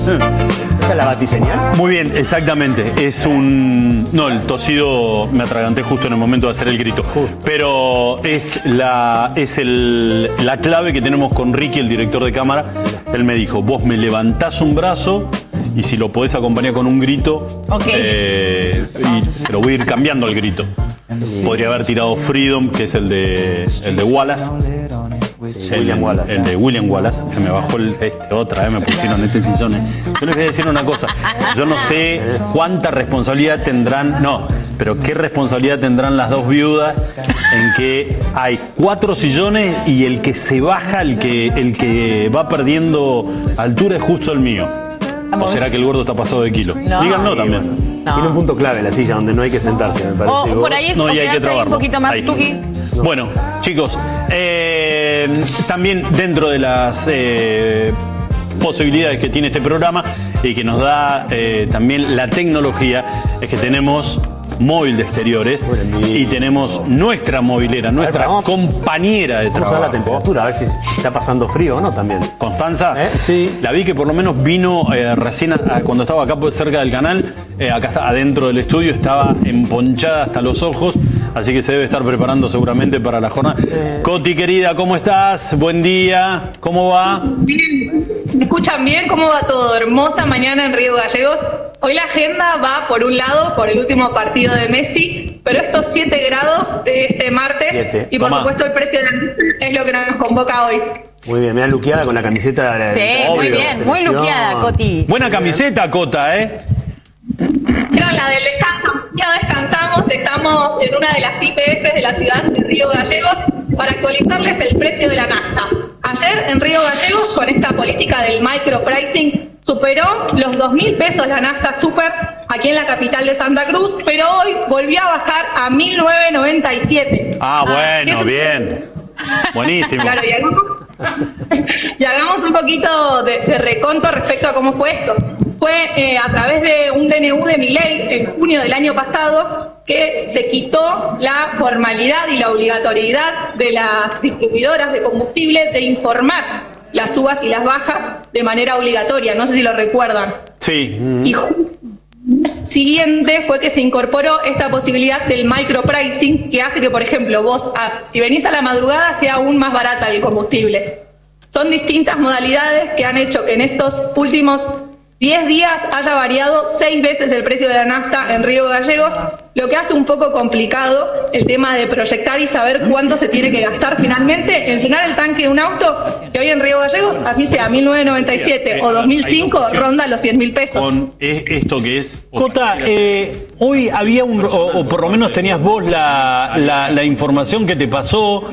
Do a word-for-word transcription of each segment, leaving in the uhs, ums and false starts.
¿Esa es la batiseñal? Muy bien, exactamente. Es un... No, el tosido me atraganté justo en el momento de hacer el grito. Pero es la es el, la clave que tenemos con Ricky, el director de cámara. Él me dijo, vos me levantás un brazo y si lo podés acompañar con un grito, okay. eh, y se lo voy a ir cambiando al grito. Podría haber tirado Freedom, que es el de, el de Wallace. Sí, el, William Wallace. El de William Wallace. Se me bajó el, este, otra vez me pusieron este sillón. Yo les voy a decir una cosa. Yo no sé cuánta responsabilidad tendrán, no, pero qué responsabilidad tendrán las dos viudas en que hay cuatro sillones y el que se baja, el que, el que va perdiendo altura es justo el mío. ¿O será que el gordo está pasado de kilo? No. Díganlo también. No. Tiene un punto clave la silla donde no hay que sentarse, me parece. O por ahí es no, no, y hay que quedarse ahí un poquito más tuki. No. Bueno, chicos, eh, también dentro de las eh, posibilidades que tiene este programa y que nos da eh, también la tecnología, es que tenemos móvil de exteriores y tenemos nuestra movilera, nuestra vamos, compañera de trabajo. Vamos a la temperatura, a ver si está pasando frío o no también. Constanza, ¿Eh? Sí. La vi que por lo menos vino eh, recién a, cuando estaba acá cerca del canal, eh, acá está, adentro del estudio, estaba emponchada hasta los ojos, así que se debe estar preparando seguramente para la jornada. Eh. Coti, querida, ¿cómo estás? Buen día, ¿cómo va? Bien, ¿me escuchan bien? ¿Cómo va todo? Hermosa mañana en Río Gallegos. Hoy la agenda va por un lado por el último partido de Messi, pero estos siete grados de este martes siete. Y por Toma. supuesto el precio de la es lo que nos convoca hoy. Muy bien, me da luqueada con la camiseta de la Sí, de, muy de bien, la muy selección. luqueada, Coti. Buena camiseta, Cota, ¿eh? Era la del descanso. Ya descansamos, estamos en una de las I P F de la ciudad de Río Gallegos para actualizarles el precio de la nafta. Ayer en Río Gallegos, con esta política del micropricing, superó los dos mil pesos la nafta super aquí en la capital de Santa Cruz, pero hoy volvió a bajar a mil novecientos noventa y siete. Ah, bueno, es un... bien. Buenísimo. Claro, y hagamos, y hagamos un poquito de, de reconto respecto a cómo fue esto. Fue eh, a través de un D N U de Milei en junio del año pasado que se quitó la formalidad y la obligatoriedad de las distribuidoras de combustible de informar las subas y las bajas de manera obligatoria. No sé si lo recuerdan. Sí. Y el siguiente fue que se incorporó esta posibilidad del micropricing, que hace que, por ejemplo, vos, a, si venís a la madrugada, sea aún más barata el combustible. Son distintas modalidades que han hecho que en estos últimos diez días haya variado seis veces el precio de la nafta en Río Gallegos, lo que hace un poco complicado el tema de proyectar y saber cuánto se tiene que gastar finalmente. En final, el tanque de un auto, que hoy en Río Gallegos, así sea mil novecientos noventa y siete o dos mil cinco, ronda los cien mil pesos. Con esto que es... Cota, eh, hoy había un, o, o por lo menos tenías vos la, la, la información que te pasó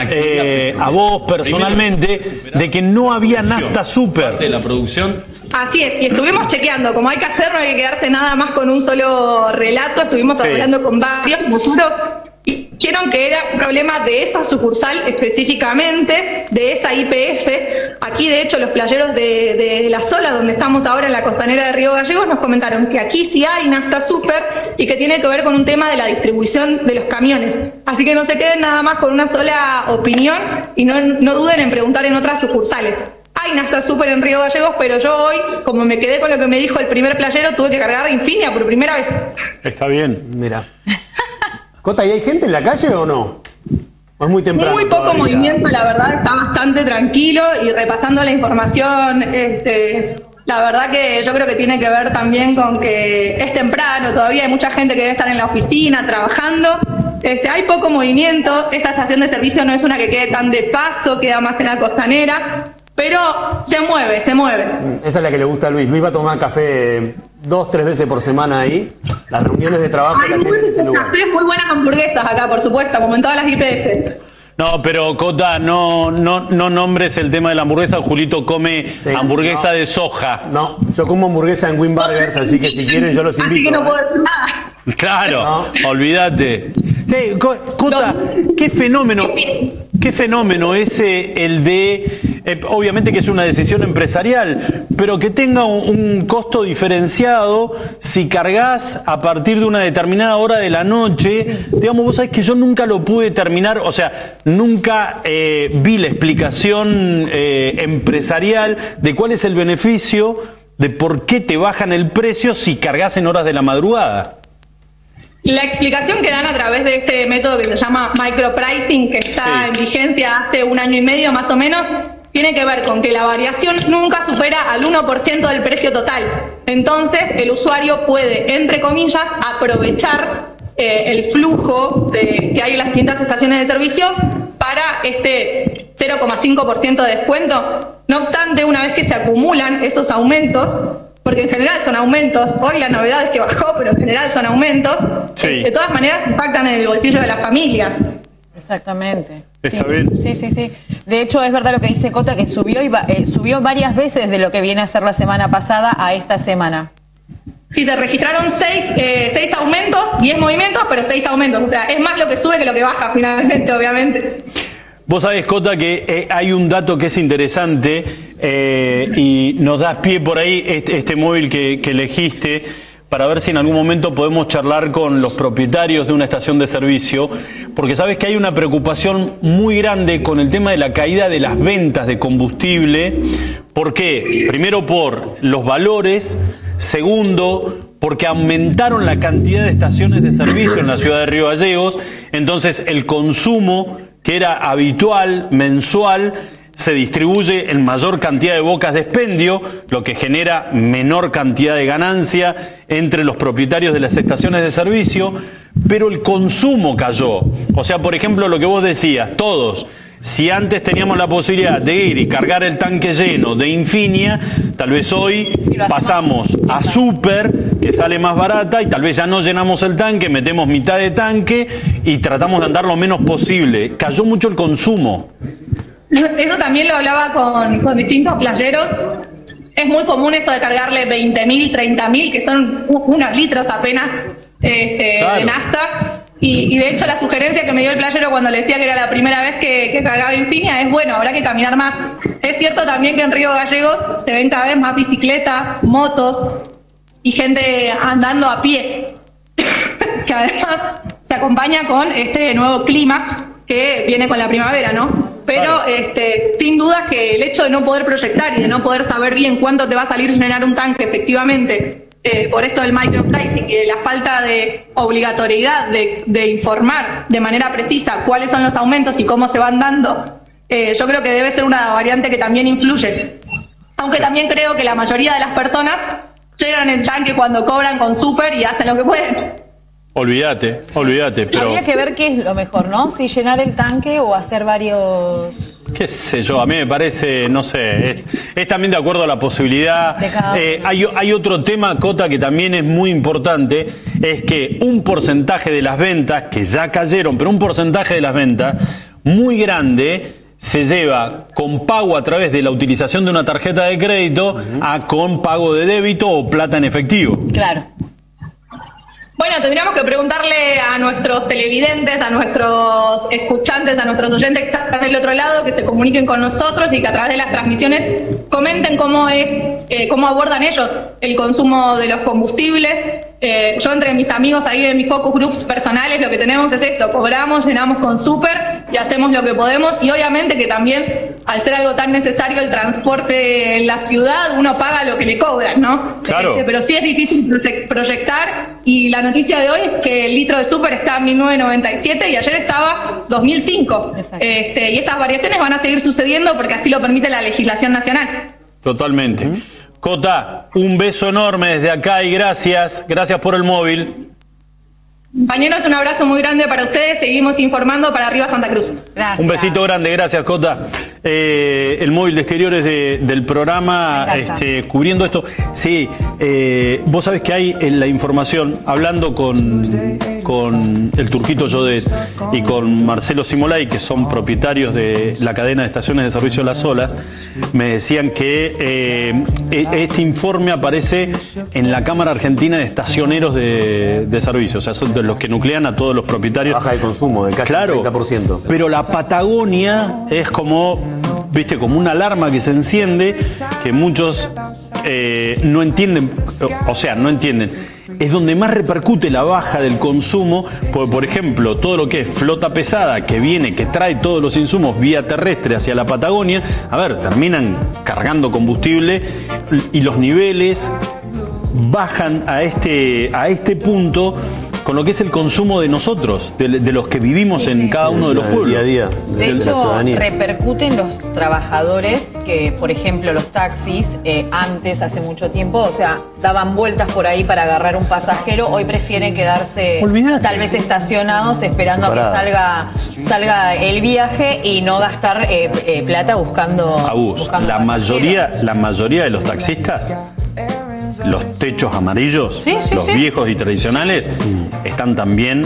eh, a vos personalmente de que no había nafta super. De la producción. Así es, y estuvimos chequeando, como hay que hacer, no hay que quedarse nada más con un solo relato, estuvimos sí. hablando con varios futuros y dijeron que era un problema de esa sucursal específicamente, de esa I P F. Aquí, de hecho, los playeros de, de la Sola, donde estamos ahora en la costanera de Río Gallegos, nos comentaron que aquí sí hay nafta super y que tiene que ver con un tema de la distribución de los camiones. Así que no se queden nada más con una sola opinión y no, no duden en preguntar en otras sucursales. Hay nafta super en Río Gallegos, pero yo hoy, como me quedé con lo que me dijo el primer playero, tuve que cargar Infinia por primera vez. Está bien. Mira. Cota, ¿y hay gente en la calle o no? ¿O es muy temprano? Muy poco todavía? movimiento, la verdad, está bastante tranquilo y repasando la información, este, la verdad que yo creo que tiene que ver también con que es temprano, todavía hay mucha gente que debe estar en la oficina trabajando. Este, hay poco movimiento, esta estación de servicio no es una que quede tan de paso, queda más en la costanera. Pero se mueve, se mueve. Esa es la que le gusta a Luis. Luis va a tomar café dos, tres veces por semana ahí. Las reuniones de trabajo Hay las tienen en ese lugar. cafés, muy buenas hamburguesas acá, por supuesto, como en todas las I P F. No, pero Cota, no, no, no nombres el tema de la hamburguesa. Julito come sí, hamburguesa no. de soja. No, yo como hamburguesa en Win Burgers, así que si quieren yo los invito. Así que no ¿eh? puedo decir nada. Claro, no. Olvídate. Sí, Cota, qué fenómeno, qué fenómeno ese el de, eh, obviamente que es una decisión empresarial, pero que tenga un, un costo diferenciado si cargas a partir de una determinada hora de la noche. Sí. Digamos, vos sabés que yo nunca lo pude terminar, o sea, nunca eh, vi la explicación eh, empresarial de cuál es el beneficio de por qué te bajan el precio si cargas en horas de la madrugada. La explicación que dan a través de este método que se llama micropricing, que está sí. en vigencia hace un año y medio más o menos, tiene que ver con que la variación nunca supera al uno por ciento del precio total. Entonces, el usuario puede, entre comillas, aprovechar eh, el flujo de, que hay en las distintas estaciones de servicio para este cero coma cinco por ciento de descuento. No obstante, una vez que se acumulan esos aumentos, porque en general son aumentos, hoy la novedad es que bajó, pero en general son aumentos, sí. de todas maneras impactan en el bolsillo de la familia. Exactamente. Está sí. bien. Sí, sí, sí. De hecho, es verdad lo que dice Cota, que subió, y va, eh, subió varias veces de lo que viene a ser la semana pasada a esta semana. Sí, se registraron seis, eh, seis aumentos, diez movimientos, pero seis aumentos. O sea, es más lo que sube que lo que baja finalmente, obviamente. Vos sabés, Cota, que eh, hay un dato que es interesante eh, y nos das pie por ahí este, este móvil que, que elegiste para ver si en algún momento podemos charlar con los propietarios de una estación de servicio, porque sabes que hay una preocupación muy grande con el tema de la caída de las ventas de combustible. ¿Por qué? Primero por los valores, segundo porque aumentaron la cantidad de estaciones de servicio en la ciudad de Río Gallegos, entonces el consumo que era habitual, mensual, se distribuye en mayor cantidad de bocas de expendio, lo que genera menor cantidad de ganancia entre los propietarios de las estaciones de servicio, pero el consumo cayó. O sea, por ejemplo, lo que vos decías, todos, si antes teníamos la posibilidad de ir y cargar el tanque lleno de Infinia, tal vez hoy sí, pasamos a Super, que sale más barata, y tal vez ya no llenamos el tanque, metemos mitad de tanque y tratamos de andar lo menos posible. Cayó mucho el consumo. Eso también lo hablaba con, con distintos playeros. Es muy común esto de cargarle veinte mil, treinta mil, que son unos litros apenas este, claro. de nafta. Y, y de hecho la sugerencia que me dio el playero cuando le decía que era la primera vez que, que cargaba Infinia es, bueno, habrá que caminar más. Es cierto también que en Río Gallegos se ven cada vez más bicicletas, motos y gente andando a pie, que además se acompaña con este nuevo clima que viene con la primavera, ¿no? Pero claro. este, sin duda que el hecho de no poder proyectar y de no poder saber bien cuánto te va a salir llenar un tanque efectivamente, eh, por esto del micropricing y de la falta de obligatoriedad de, de informar de manera precisa cuáles son los aumentos y cómo se van dando, eh, yo creo que debe ser una variante que también influye. Aunque también creo que la mayoría de las personas llenan el tanque cuando cobran con Super y hacen lo que pueden. Olvídate, sí. olvídate. Pero habría que ver qué es lo mejor, ¿no? Si llenar el tanque o hacer varios... Qué sé yo, a mí me parece, no sé, es, es también de acuerdo a la posibilidad. Eh, hay, hay otro tema, Cota, que también es muy importante, es que un porcentaje de las ventas, que ya cayeron, pero un porcentaje de las ventas muy grande se lleva con pago a través de la utilización de una tarjeta de crédito uh-huh. a con pago de débito o plata en efectivo. Claro. Bueno, tendríamos que preguntarle a nuestros televidentes, a nuestros escuchantes, a nuestros oyentes que están del otro lado, que se comuniquen con nosotros y que a través de las transmisiones comenten cómo es, eh, cómo abordan ellos el consumo de los combustibles. Eh, yo entre mis amigos ahí de mis focus groups personales lo que tenemos es esto, cobramos, llenamos con Super y hacemos lo que podemos, y obviamente que también al ser algo tan necesario el transporte en la ciudad, uno paga lo que le cobran, ¿no? Claro. Este, pero sí es difícil proyectar, y la noticia de hoy es que el litro de Super está en mil novecientos noventa y siete y ayer estaba dos mil cinco. Este, y estas variaciones van a seguir sucediendo porque así lo permite la legislación nacional. Totalmente. ¿Mm? Cota, un beso enorme desde acá y gracias, gracias por el móvil. Compañeros, un abrazo muy grande para ustedes, seguimos informando para Arriba Santa Cruz. Gracias. Un besito grande, gracias, Cota. Eh, el móvil de exteriores de, del programa este, cubriendo esto. Sí, eh, vos sabés que hay en la información, hablando con, con el Turquito Yodet y con Marcelo Simolay, que son propietarios de la cadena de estaciones de servicio Las Olas, me decían que eh, este informe aparece en la Cámara Argentina de Estacioneros de, de Servicio, o sea, son de los que nuclean a todos los propietarios. Baja el consumo de casi claro, treinta por ciento. Pero la Patagonia es como, viste, como una alarma que se enciende, que muchos eh, no entienden, o sea, no entienden. es donde más repercute la baja del consumo, porque, por ejemplo, todo lo que es flota pesada que viene, que trae todos los insumos vía terrestre hacia la Patagonia, a ver, terminan cargando combustible y los niveles bajan a este, a este punto con lo que es el consumo de nosotros, de, de los que vivimos sí, en sí. cada uno de los pueblos. Día a día, de, de hecho, repercute en los trabajadores que, por ejemplo, los taxis, eh, antes, hace mucho tiempo, o sea, daban vueltas por ahí para agarrar un pasajero, hoy prefieren quedarse Olvidate. tal vez estacionados esperando Separada. a que salga, salga el viaje y no gastar eh, eh, plata buscando, Agus, buscando la mayoría, la mayoría de los taxistas, los techos amarillos, sí, sí, los sí. viejos y tradicionales, están también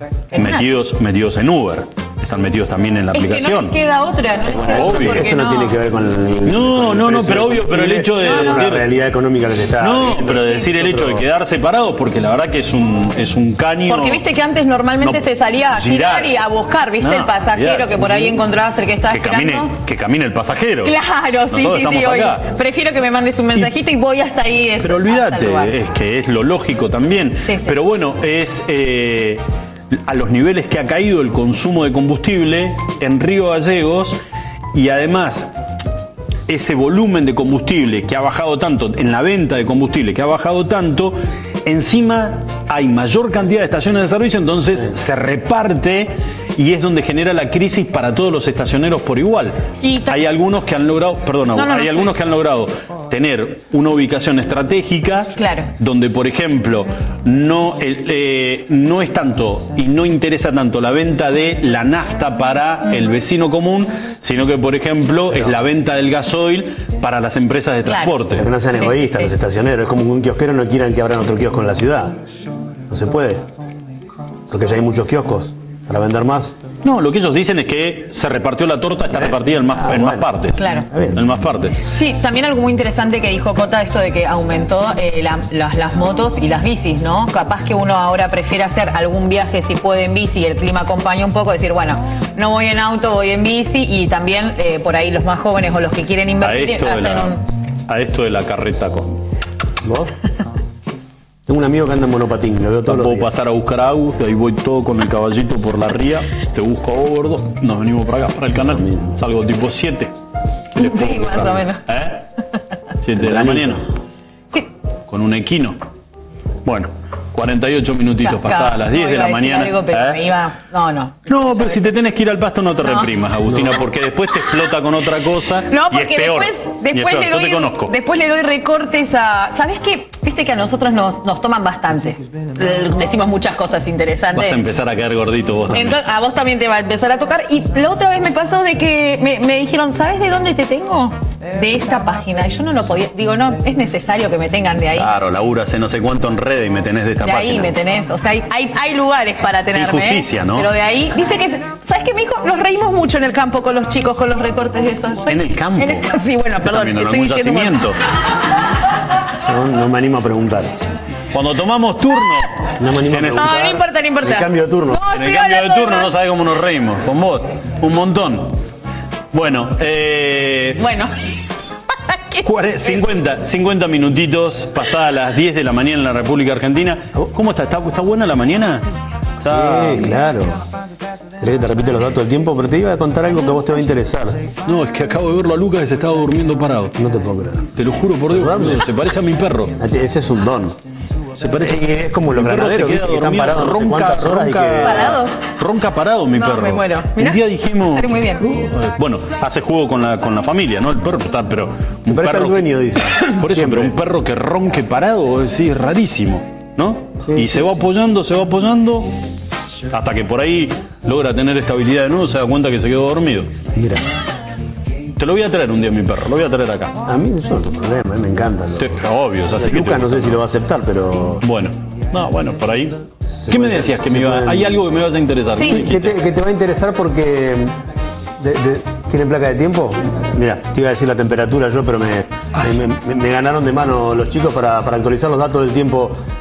metidos, metidos en Uber. Están metidos también en la es aplicación. Que no les queda otra, no les queda obvio. Eso no, no tiene que ver con el. No, con el no, no, precio, pero obvio, pero el hecho de. No, no, decir, la realidad económica que se está. No, sí, pero sí, decir sí, el hecho otro... de quedar separados, porque la verdad que es un, es un caño. Porque viste que antes normalmente no, se salía a girar y a buscar, viste, no, el pasajero girar. que por ahí encontrabas el que estaba que esperando. Camine, que camine el pasajero. Claro, sí, Nosotros sí, sí. Hoy prefiero que me mandes un mensajito y, y voy hasta ahí. Es, pero olvídate, es que es lo lógico también. Sí, sí. Pero bueno, es. Eh, a los niveles que ha caído el consumo de combustible en Río Gallegos y además ese volumen de combustible que ha bajado tanto, en la venta de combustible que ha bajado tanto, encima hay mayor cantidad de estaciones de servicio, entonces se reparte y es donde genera la crisis para todos los estacioneros por igual. Y hay algunos que han logrado, perdona, no, no, hay no, algunos que han logrado tener una ubicación estratégica, claro, donde por ejemplo no, eh, no es tanto y no interesa tanto la venta de la nafta para el vecino común, sino que por ejemplo pero, es la venta del gasoil para las empresas de claro, transporte. Pero que no sean sí, egoístas sí, sí. los estacioneros, es como que un kiosquero no quieran que abran otro kiosco en la ciudad. No se puede, porque ya hay muchos kioscos para vender más. No, lo que ellos dicen es que se repartió la torta, está repartida en más, ah, en bueno. más partes. Claro. En más partes. Sí, también algo muy interesante que dijo Cota, esto de que aumentó eh, la, las, las motos y las bicis, ¿no? Capaz que uno ahora prefiere hacer algún viaje si puede en bici y el clima acompaña un poco, decir, bueno, no voy en auto, voy en bici y también eh, por ahí los más jóvenes o los que quieren invertir hacen la, un... A esto de la carreta con... ¿Vos? Tengo un amigo que anda en monopatín, lo veo todos los días. Puedo pasar a buscar a Agus, de ahí voy todo con el caballito por la ría, te busco a vos, gordo, nos venimos para acá, para el canal, salgo tipo siete. Sí, más o menos. ¿Eh? siete de la mañana. Sí. Con un equino. Bueno, cuarenta y ocho minutitos claro, pasadas a las diez no, de la mañana. Algo, pero ¿eh? me iba... No, no. No, pero si te tenés que ir al pasto no te no. reprimas, Agustina, no. porque después te explota con otra cosa. No, porque y es peor. después, después, y es peor. le doy, Yo te conozco. después le doy recortes a... ¿Sabés qué? Viste que a nosotros nos, nos toman bastante. Decimos muchas cosas interesantes. Vas a empezar a caer gordito vos también. Entonces, a vos también te va a empezar a tocar. Y la otra vez me pasó de que me, me dijeron, ¿sabes de dónde te tengo? De esta página. Y yo no lo podía... Digo, no, es necesario que me tengan de ahí. Claro, Laura, hace no sé cuánto en red y me tenés de esta de página. De ahí me tenés. O sea, hay, hay, hay lugares para tenerme. Injusticia, ¿eh? ¿no? Pero de ahí... Dice que... ¿Sabes qué me dijo? Nos reímos mucho en el campo con los chicos, con los recortes de esos. ¿En el campo? En el, sí, bueno, perdón. ¿En estoy algún yacimiento? Yo no me animo a preguntar. Cuando tomamos turno. No me animo a preguntar. No, no importa, no importa. El cambio de turno. No, en el cambio de turno no sabés cómo nos reímos. Con vos. Un montón. Bueno, eh. Bueno. cincuenta, cincuenta minutitos pasadas las diez de la mañana en la República Argentina. ¿Cómo está? ¿Está, está buena la mañana? Está... Sí, claro. ¿Querés que te repite los datos del tiempo? Pero te iba a contar algo que a vos te va a interesar. No, es que acabo de verlo a Lucas que se estaba durmiendo parado. No te puedo creer. Te lo juro por Dios, Dios, se parece a mi perro. Ese es un don. Se parece. Es como los granaderos que están parados no sé cuántas horas ronca, y que... ¿Parado? Ronca parado mi no, perro. me muero. Mirá, un día dijimos... Sale muy bien. Bueno, hace juego con la, con la familia, ¿no? El perro está, pero... Se parece al dueño, dice. Por eso, Siempre. pero un perro que ronque parado, sí, es rarísimo, ¿no? Sí, y sí, se va sí. apoyando, se va apoyando... Hasta que por ahí logra tener estabilidad de nuevo, se da cuenta que se quedó dormido. Mira. Te lo voy a traer un día, mi perro, lo voy a traer acá. A mí eso no es un problema, me encanta. Lo... Te, obvio, o sea, sé que Lucas no sé si lo va a aceptar, pero... Bueno, no, bueno, por ahí. Se ¿Qué me puede, decías? Que se me iba... pueden... Hay algo que me vas a interesar. Sí. Sí, que, te, que te va a interesar porque... De, de, ¿Tienen placa de tiempo? Mira, te iba a decir la temperatura yo, pero me, me, me, me ganaron de mano los chicos para, para actualizar los datos del tiempo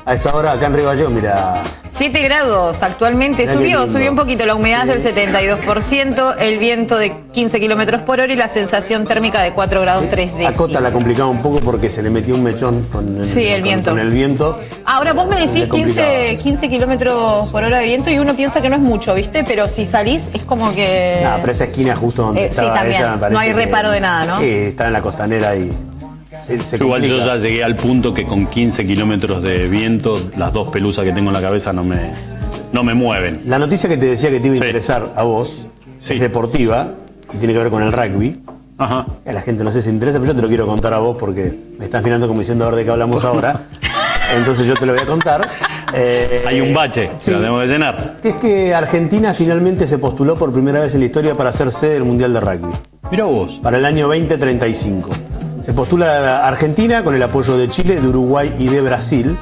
A esta hora acá en Río Gallegos, mira. siete grados actualmente, Mirá qué subió, lindo. subió un poquito, la humedad es del setenta y dos por ciento, el viento de quince kilómetros por hora y la sensación térmica de cuatro grados tres A Cota la complicaba un poco porque se le metió un mechón con el, Sí, el con- viento. con el viento. Ahora vos me decís Le complicaba. quince, quince kilómetros por hora de viento y uno piensa que no es mucho, ¿viste? Pero si salís es como que... Nada, pero esa esquina justo donde Eh, sí, estaba también. ella, me parece No hay que- reparo de nada, ¿no? Sí, está en la costanera y se, se Igual yo complica. ya llegué al punto que con quince kilómetros de viento, las dos pelusas que tengo en la cabeza no me, no me mueven. La noticia que te decía que te iba a Sí. interesar a vos Sí. es deportiva y tiene que ver con el rugby. Ajá. A la gente no sé si interesa, pero yo te lo quiero contar a vos porque me estás mirando como diciendo a ver de qué hablamos ahora. Entonces yo te lo voy a contar. Eh, Hay un bache, sí. que lo tengo que llenar. Que es que Argentina finalmente se postuló por primera vez en la historia para ser sede del Mundial de Rugby, Mira vos. para el año veinte treinta y cinco. Se postula a Argentina con el apoyo de Chile, de Uruguay y de Brasil,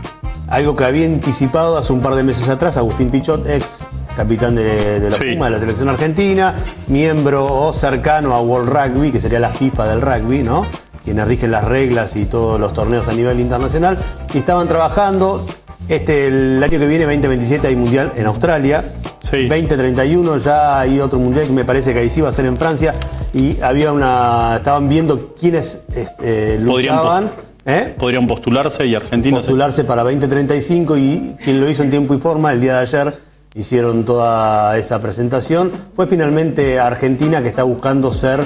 algo que había anticipado hace un par de meses atrás Agustín Pichot, ex capitán de, de los Sí. Pumas de la selección argentina, miembro o cercano a World Rugby, que sería la FIFA del rugby, ¿no? Quienes rigen las reglas y todos los torneos a nivel internacional, y estaban trabajando. Este, el año que viene, veinte veintisiete, hay mundial en Australia. Sí. veinte treinta y uno ya hay otro mundial que me parece que ahí sí va a ser en Francia. Y había una. Estaban viendo quiénes este, Podrían luchaban. ¿eh? Podrían postularse y Argentina... se- Postularse para veinte treinta y cinco y quien lo hizo en tiempo y forma el día de ayer hicieron toda esa presentación. Fue finalmente Argentina, que está buscando ser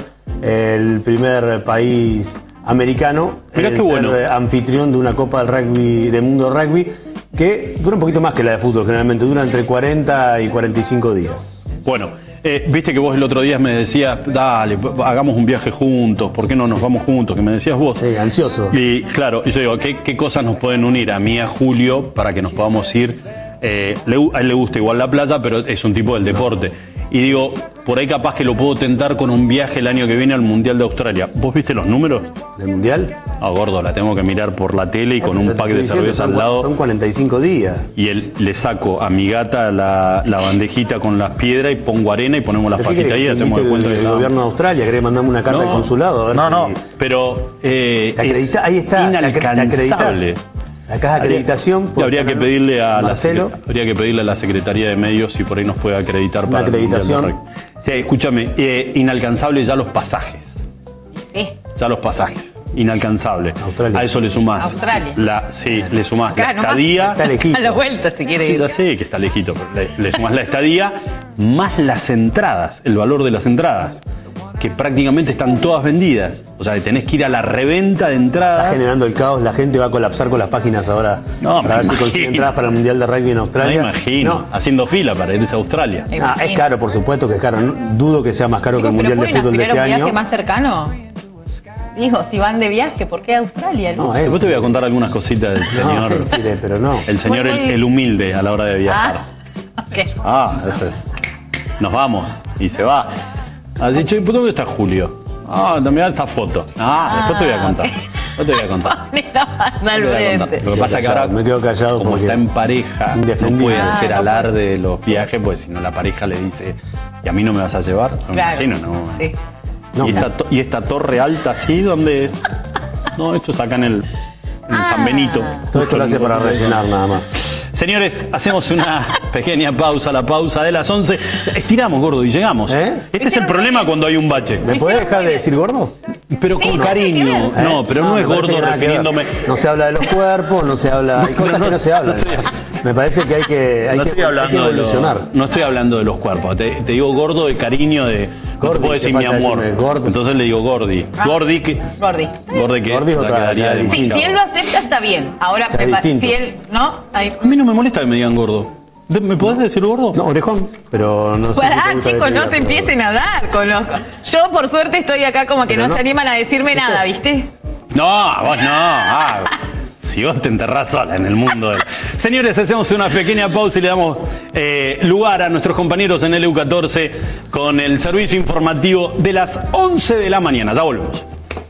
el primer país americano Mirá en qué bueno. ser anfitrión de una Copa del Rugby, de Mundo Rugby, que dura un poquito más que la de fútbol, generalmente dura entre cuarenta y cuarenta y cinco días. Bueno, eh, viste que vos el otro día me decías, dale, hagamos un viaje juntos, ¿por qué no nos vamos juntos? Que me decías vos. Sí, ansioso. Y claro, y yo digo, ¿qué, qué cosas nos pueden unir a mí y a Julio para que nos podamos ir? Eh, le- a él le gusta igual la playa, pero es un tipo del deporte. Y digo, por ahí capaz que lo puedo tentar con un viaje el año que viene al Mundial de Australia. ¿Vos viste los números? ¿Del mundial? Ah, gordo, la tengo que mirar por la tele y con Ya un te pack estoy de diciendo, cerveza son al cua- lado. Son cuarenta y cinco días. Y él, le saco a mi gata la, la bandejita con las piedras y pongo arena y ponemos las ¿Pero qué patitas querés ahí y que hacemos invite el cuento el, de el nada. gobierno de Australia? ¿Querés mandarme una carta al consulado? A ver no, si- no, pero eh, Te acredita- es ahí está, te acre- te inalcanzable. acreditas. Sacás acreditación. Habría, por habría que tener pedirle a la Marcelo. secre- habría que pedirle a la Secretaría de Medios si por ahí nos puede acreditar Una para el Mundial de acreditación. Rugby. Sí, escúchame, eh, inalcanzable ya los pasajes. Sí. Ya los pasajes. Inalcanzable. Australia. A eso le sumás. Australia. La, sí, le sumás Acá la nomás. estadía. Está lejito. A la vuelta, si quiere Sí, ir. ya sé que está lejito, pero le, le sumas la estadía más las entradas, el valor de las entradas, que prácticamente están todas vendidas. O sea, tenés que ir a la reventa de Está entradas. generando el caos, la gente va a colapsar con las páginas ahora No, para me ver si consigue imagino. entradas para el Mundial de Rugby en No me Australia. imagino, No. haciendo fila para irse a Australia. Me Ah, es imagino. caro, por supuesto que es caro. No- Dudo que sea más caro Chicos, que el pero Mundial de ¿pueden Fútbol de aspirar este a un viaje año. más cercano? Digo, si van de viaje, ¿por qué a Australia? No, Lucho? eh, Después te voy a contar algunas cositas del no, señor, él quiere, pero no. el señor Muy, el, muy- el humilde a la hora de viajar. Ah, ok. Ah, ese es. Nos vamos y se va. Así, che, ¿dónde está Julio? Ah, mirá esta foto. Ah, después te voy a contar. Después te voy a contar. Pone la banda al Te voy a contar. frente. Lo que pasa es que ahora, Me quedo callado como porque está en pareja, no indefendible. puede Ah, hacer no alarde de los viajes, pues si no la pareja le dice, ¿y a mí no me vas a llevar? No me Claro. imagino, ¿no? Sí. No, ¿Y, esta, to- y esta torre alta así, ¿dónde es? No, esto es acá en el, en el San Benito. todo esto lo hace para rellenar nada más. Señores, hacemos una pequeña pausa, la pausa de las once. Estiramos, gordo, y llegamos. ¿Eh? Este es el problema cuando hay un bache. ¿Me podés dejar de decir gordo? Pero Sí, con no tiene que cariño. ver. No, ¿Eh? pero no, es me parece gordo que nada que ver. refiriéndome. No se habla de los cuerpos, no se habla. Hay cosas que no se hablan. Me parece que hay que, hay No que, estoy, hay que hablando de evolucionar. los, no estoy hablando de los cuerpos. Te, te digo gordo de cariño, de. No te Gordi, puedo te decir mi falta amor. decirme gordo. Entonces le digo gordi. Ah. Gordi que. Gordi. Gordi que. Gordi es ya otra- quedaría ya es demasiado. Sí, distinto. si él lo acepta, está bien. Ahora, Ya es me pa- distinto. si él, ¿no? Ahí- A mí no me molesta que me digan gordo. De- ¿Me podés decir gordo? No, orejón, pero no sé. si Ah, te gusta chicos, que te no diga, se pero- empiecen a dar con los... Yo, por suerte, estoy acá como que Pero no, no. se animan a decirme nada, ¿viste? No, vos no. Ah, si vos te enterrás sola en el mundo. del- Señores, hacemos una pequeña pausa y le damos eh, lugar a nuestros compañeros en L U catorce con el servicio informativo de las once de la mañana. Ya volvemos.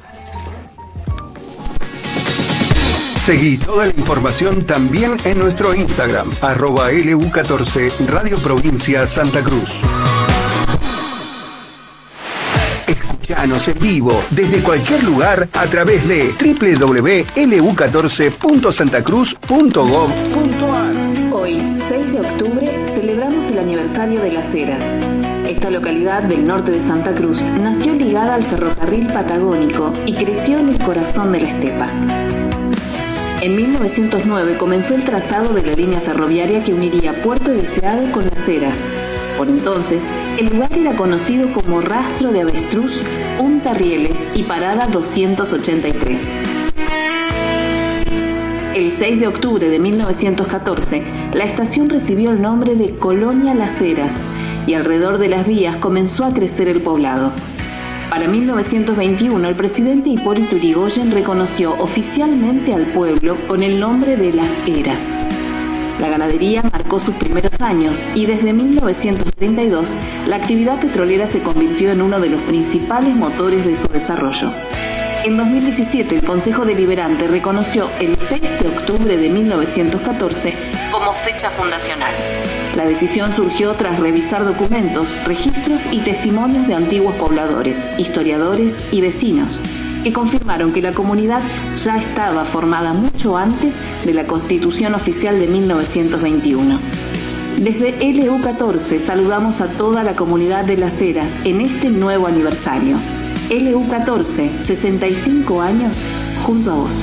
Seguí toda la información también en nuestro Instagram, arroba L U catorce Radio Provincia Santa Cruz. Escuchá Escuchanos en vivo desde cualquier lugar a través de doble u doble u doble u punto ele u catorce punto santa cruz punto gov punto ar. Hoy, seis de octubre, celebramos el aniversario de Las Heras. Esta localidad del norte de Santa Cruz nació ligada al ferrocarril patagónico y creció en el corazón de la estepa. En mil novecientos nueve comenzó el trazado de la línea ferroviaria que uniría Puerto Deseado con Las Heras. Por entonces, el lugar era conocido como Rastro de Avestruz, Punta Rieles y Parada doscientos ochenta y tres. El seis de octubre de mil novecientos catorce, la estación recibió el nombre de Colonia Las Heras y alrededor de las vías comenzó a crecer el poblado. Para mil novecientos veintiuno, el presidente Hipólito Yrigoyen reconoció oficialmente al pueblo con el nombre de Las Heras. La ganadería marcó sus primeros años y desde mil novecientos treinta y dos la actividad petrolera se convirtió en uno de los principales motores de su desarrollo. En dos mil diecisiete, el Consejo Deliberante reconoció el seis de octubre de mil novecientos catorce como fecha fundacional. La decisión surgió tras revisar documentos, registros y testimonios de antiguos pobladores, historiadores y vecinos, que confirmaron que la comunidad ya estaba formada mucho antes de la Constitución Oficial de mil novecientos veintiuno. Desde ele u catorce saludamos a toda la comunidad de Las Heras en este nuevo aniversario. ele u catorce, sesenta y cinco años, junto a vos.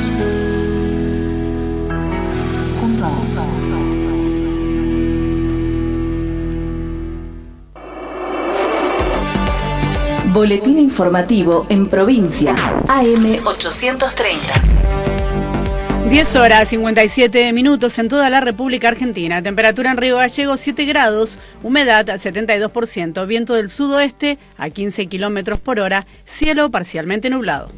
Junto a vos. Boletín informativo en provincia, A M ochocientos treinta. diez horas cincuenta y siete minutos en toda la República Argentina. Temperatura en Río Gallegos siete grados, humedad al setenta y dos por ciento, viento del sudoeste a quince kilómetros por hora, cielo parcialmente nublado.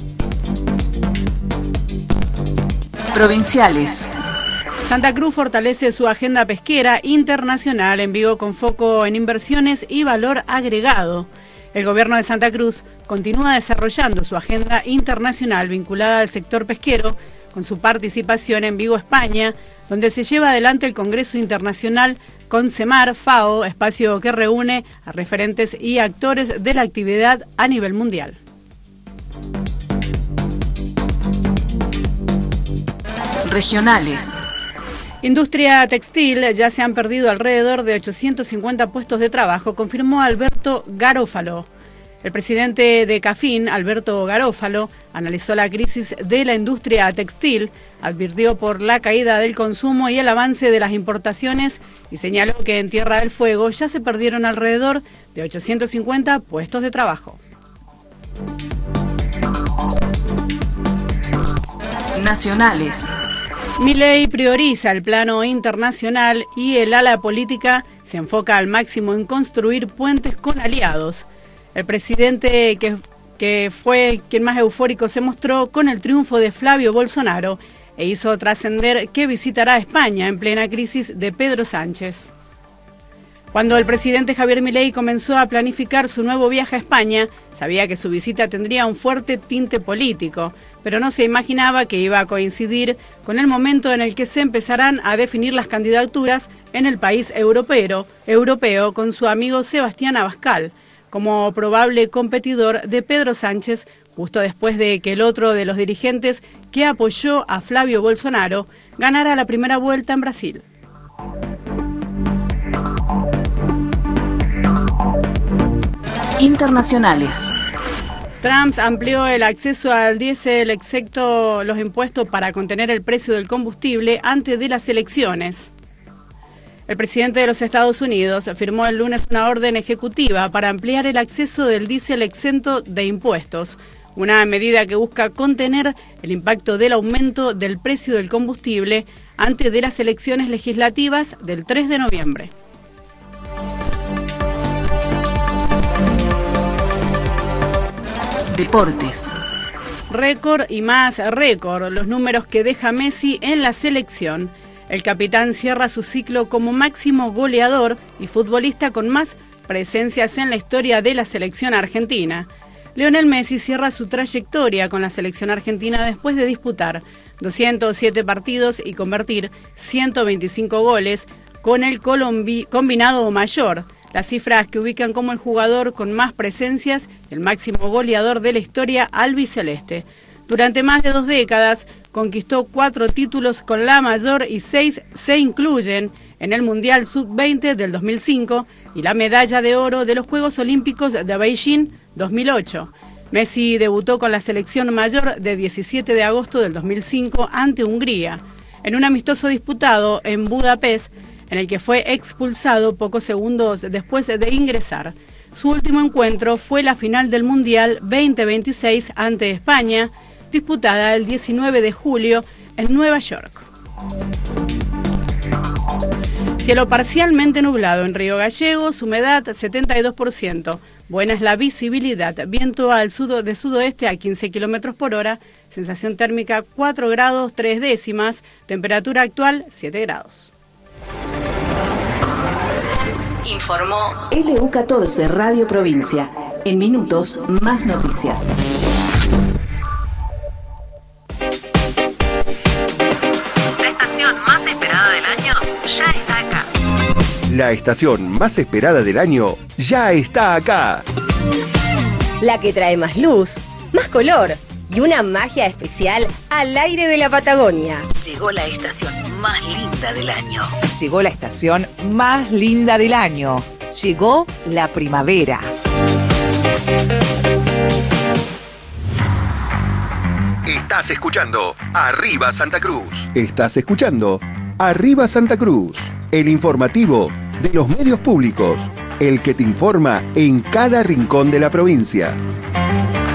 Provinciales. Santa Cruz fortalece su agenda pesquera internacional en Vigo con foco en inversiones y valor agregado. El gobierno de Santa Cruz continúa desarrollando su agenda internacional vinculada al sector pesquero con su participación en Vigo, España, donde se lleva adelante el Congreso Internacional CONCEMAR FAO, espacio que reúne a referentes y actores de la actividad a nivel mundial. Regionales. Industria textil, ya se han perdido alrededor de ochocientos cincuenta puestos de trabajo, confirmó Alberto Garófalo. El presidente de CAFIN, Alberto Garófalo, analizó la crisis de la industria textil, advirtió por la caída del consumo y el avance de las importaciones y señaló que en Tierra del Fuego ya se perdieron alrededor de ochocientos cincuenta puestos de trabajo. Nacionales. Milei prioriza el plano internacional y el ala política se enfoca al máximo en construir puentes con aliados. El presidente, que, que fue quien más eufórico se mostró con el triunfo de Flavio Bolsonaro e hizo trascender que visitará España en plena crisis de Pedro Sánchez. Cuando el presidente Javier Milei comenzó a planificar su nuevo viaje a España, sabía que su visita tendría un fuerte tinte político, pero no se imaginaba que iba a coincidir con el momento en el que se empezarán a definir las candidaturas en el país europeo, europeo con su amigo Sebastián Abascal, como probable competidor de Pedro Sánchez, justo después de que el otro de los dirigentes que apoyó a Flavio Bolsonaro ganara la primera vuelta en Brasil. Internacionales. Trump amplió el acceso al diésel excepto los impuestos para contener el precio del combustible antes de las elecciones. El presidente de los Estados Unidos firmó el lunes una orden ejecutiva para ampliar el acceso del diésel exento de impuestos, una medida que busca contener el impacto del aumento del precio del combustible antes de las elecciones legislativas del tres de noviembre. Deportes. Récord y más récord, los números que deja Messi en la selección. El capitán cierra su ciclo como máximo goleador y futbolista con más presencias en la historia de la selección argentina. Lionel Messi cierra su trayectoria con la selección argentina después de disputar doscientos siete partidos y convertir ciento veinticinco goles con el colombi- combinado mayor. Las cifras que ubican como el jugador con más presencias, el máximo goleador de la historia albiceleste. Durante más de dos décadas conquistó cuatro títulos con la mayor y seis se incluyen en el Mundial sub veinte del dos mil cinco y la medalla de oro de los Juegos Olímpicos de Beijing dos mil ocho. Messi debutó con la selección mayor de diecisiete de agosto del dos mil cinco ante Hungría, en un amistoso disputado en Budapest, en el que fue expulsado pocos segundos después de ingresar. Su último encuentro fue la final del Mundial veinte veintiséis ante España, disputada el diecinueve de julio en Nueva York. Cielo parcialmente nublado en Río Gallegos, humedad setenta y dos por ciento. Buena es la visibilidad, viento al sudo de sudoeste a quince kilómetros por hora, sensación térmica cuatro grados tres décimas, temperatura actual siete grados. Informó L U catorce Radio Provincia. En minutos, más noticias. La estación más esperada del año ya está acá. La estación más esperada del año ya está acá. La que trae más luz, más color y una magia especial al aire de la Patagonia. Llegó la estación más linda del año. Llegó la estación más linda del año. Llegó la primavera. Estás escuchando Arriba Santa Cruz. Estás escuchando Arriba Santa Cruz, el informativo de los medios públicos, el que te informa en cada rincón de la provincia.